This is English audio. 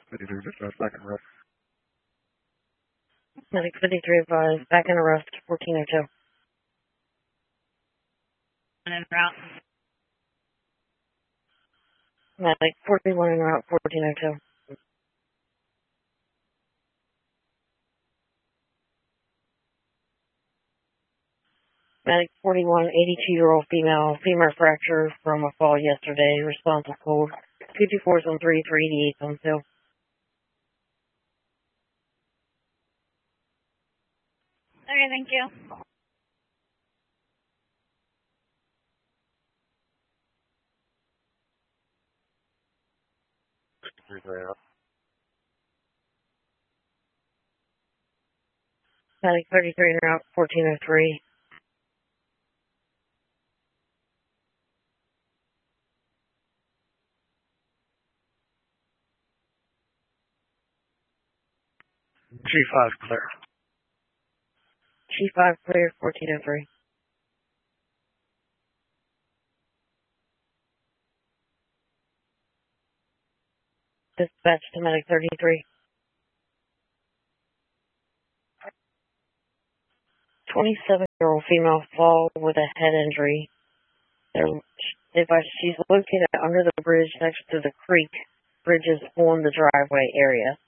Medic 53 advised, back in arrest, 1402. En route. Medic 41 en route, 1402. Medic 41, 82-year-old femur fracture from a fall yesterday. Responsive code 224s on 3, 388s on 2. Okay, thank you. Medic 33 en route, 1403. G5 clear. G5 clear, 1403. Dispatch to Medic 33. 27-year-old female fall with a head injury. She's located under the bridge next to the creek. Bridges on the driveway area.